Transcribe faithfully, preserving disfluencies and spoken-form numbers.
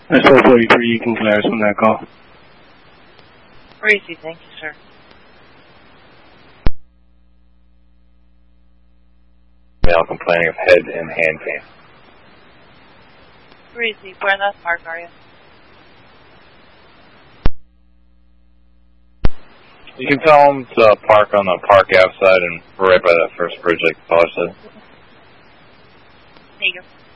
S O forty-three, you can Gladys on that call. Crazy, thank you, sir. Male complaining of head and hand pain. Crazy, where in that park are you? You can tell them to park on the Park Ave side and right by that first bridge like the caller said. There you go.